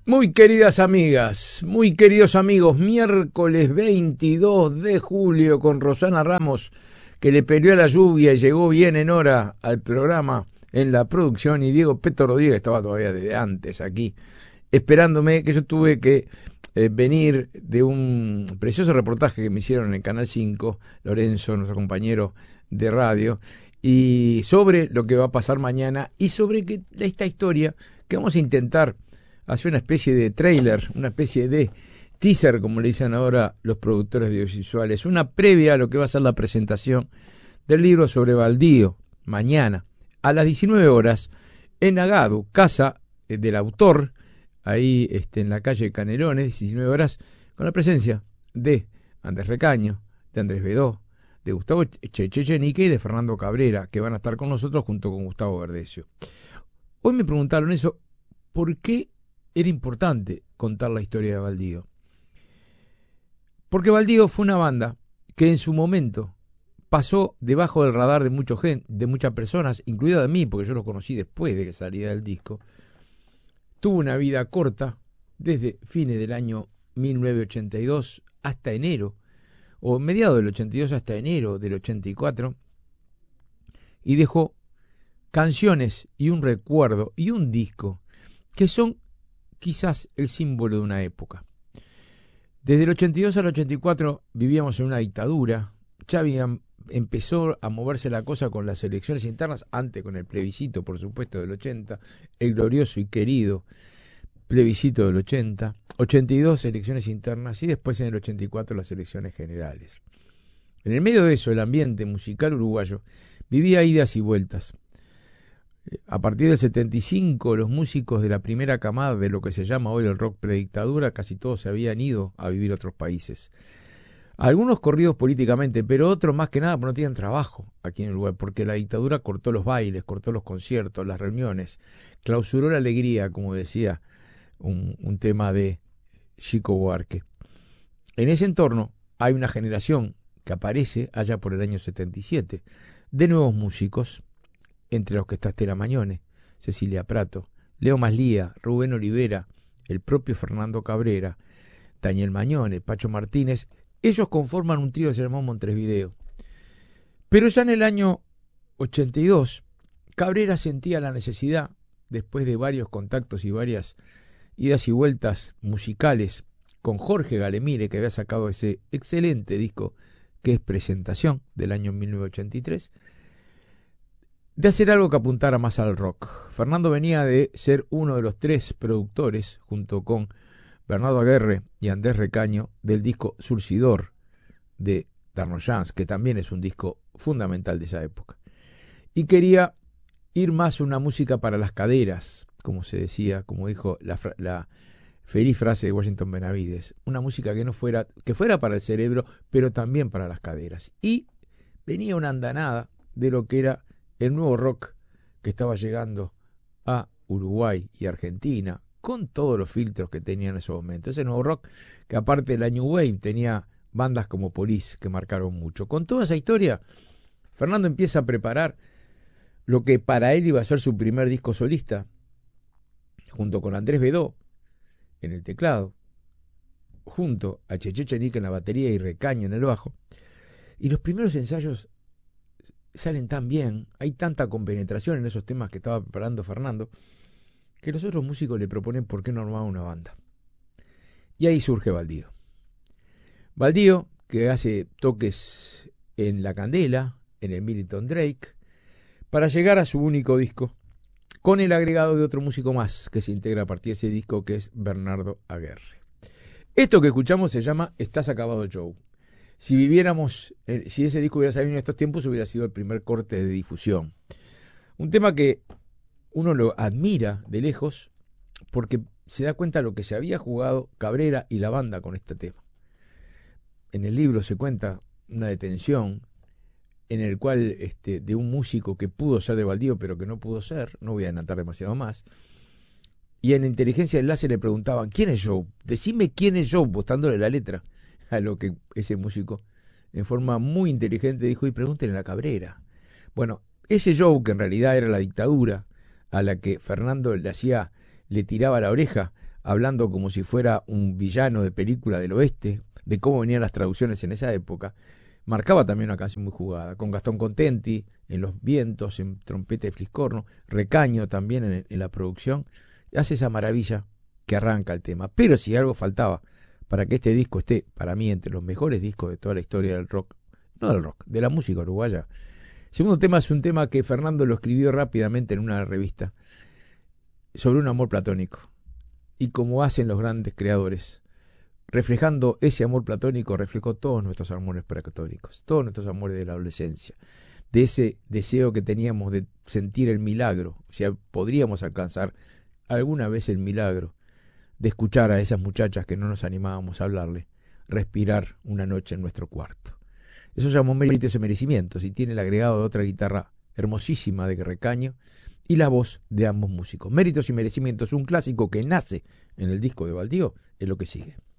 Muy queridas amigas, muy queridos amigos, miércoles 22 de julio con Rosana Ramos, que le peleó a la lluvia y llegó bien en hora al programa en la producción, y Diego Peto Rodríguez estaba todavía desde antes aquí, esperándome, que yo tuve que venir de un precioso reportaje que me hicieron en el Canal 5, Lorenzo, nuestro compañero de radio, y sobre lo que va a pasar mañana y sobre esta historia que vamos a intentar hace una especie de tráiler, una especie de teaser, como le dicen ahora los productores audiovisuales, una previa a lo que va a ser la presentación del libro sobre Baldío, mañana, a las 19 horas, en Agado, casa del autor, ahí en la calle Canelones, 19 horas, con la presencia de Andrés Recaño, de Andrés Bedó, de Gustavo Chechenique y de Fernando Cabrera, que van a estar con nosotros junto con Gustavo Verdecio. Hoy me preguntaron eso, ¿por qué era importante contar la historia de Baldío? Porque Baldío fue una banda que en su momento pasó debajo del radar de muchas personas, incluida de mí, porque yo lo conocí después de que saliera el disco. Tuvo una vida corta, desde fines del año 1982 hasta enero, o mediados del 82 hasta enero del 84, y dejó canciones y un recuerdo y un disco que son quizás el símbolo de una época. Desde el 82 al 84 vivíamos en una dictadura, ya empezó a moverse la cosa con las elecciones internas, antes con el plebiscito, por supuesto, del 80, el glorioso y querido plebiscito del 80, 82 elecciones internas y después en el 84 las elecciones generales. En el medio de eso, el ambiente musical uruguayo vivía idas y vueltas. A partir del 75, los músicos de la primera camada de lo que se llama hoy el rock predictadura, casi todos se habían ido a vivir a otros países. Algunos corridos políticamente, pero otros más que nada porque no tenían trabajo aquí en Uruguay, porque la dictadura cortó los bailes, cortó los conciertos, las reuniones, clausuró la alegría, como decía un tema de Chico Buarque. En ese entorno hay una generación que aparece allá por el año 77 de nuevos músicos, entre los que está Estela Mañone, Cecilia Prato, Leo Maslía, Rubén Olivera, el propio Fernando Cabrera, Daniel Mañone, Pacho Martínez. Ellos conforman un trío que se llamó Montevideo. Pero ya en el año 82, Cabrera sentía la necesidad, después de varios contactos y varias idas y vueltas musicales con Jorge Galemire, que había sacado ese excelente disco que es Presentación del año 1983, de hacer algo que apuntara más al rock. Fernando venía de ser uno de los tres productores, junto con Bernardo Aguerre y Andrés Recaño, del disco Surcidor de Darnoyans, que también es un disco fundamental de esa época. Y quería ir más a una música para las caderas, como se decía, como dijo la feliz frase de Washington Benavides, una música que fuera para el cerebro, pero también para las caderas. Y venía una andanada de lo que era el nuevo rock que estaba llegando a Uruguay y Argentina, con todos los filtros que tenía en ese momento. Ese nuevo rock que, aparte de la New Wave, tenía bandas como Police que marcaron mucho. Con toda esa historia, Fernando empieza a preparar lo que para él iba a ser su primer disco solista, junto con Andrés Bedó en el teclado, junto a Cheche Chenique en la batería y Recaño en el bajo. Y los primeros ensayos salen tan bien, hay tanta compenetración en esos temas que estaba preparando Fernando, que los otros músicos le proponen por qué no armar una banda. Y ahí surge Baldío. Baldío, que hace toques en La Candela, en el Milton Drake, para llegar a su único disco, con el agregado de otro músico más que se integra a partir de ese disco, que es Bernardo Aguerre. Esto que escuchamos se llama Estás Acabado Joe. Si ese disco hubiera salido en estos tiempos, hubiera sido el primer corte de difusión. Un tema que uno lo admira de lejos porque se da cuenta de lo que se había jugado Cabrera y la banda con este tema. En el libro se cuenta una detención en el cual de un músico que pudo ser de Baldío pero que no pudo ser, no voy a adelantar demasiado más, y en la inteligencia de enlace le preguntaban ¿quién es Joe? Decime quién es Joe, botándole la letra, a lo que ese músico en forma muy inteligente dijo, y pregúntenle a Cabrera. Bueno, ese Joe, que en realidad era la dictadura a la que Fernando le tiraba la oreja hablando como si fuera un villano de película del oeste, de cómo venían las traducciones en esa época. Marcaba también una canción muy jugada, con Gastón Contenti en los vientos, en trompeta y fliscorno, Recaño también en la producción. Hace esa maravilla que arranca el tema. Pero si algo faltaba para que este disco esté, para mí, entre los mejores discos de toda la historia del rock, no del rock, de la música uruguaya. El segundo tema es un tema que Fernando lo escribió rápidamente en una revista sobre un amor platónico. Y como hacen los grandes creadores, reflejando ese amor platónico, reflejó todos nuestros amores platónicos, todos nuestros amores de la adolescencia, de ese deseo que teníamos de sentir el milagro, o sea, podríamos alcanzar alguna vez el milagro de escuchar a esas muchachas que no nos animábamos a hablarle, respirar una noche en nuestro cuarto. Eso se llamó Méritos y Merecimientos y tiene el agregado de otra guitarra hermosísima de Recaño y la voz de ambos músicos. Méritos y Merecimientos, un clásico que nace en el disco de Baldío, es lo que sigue.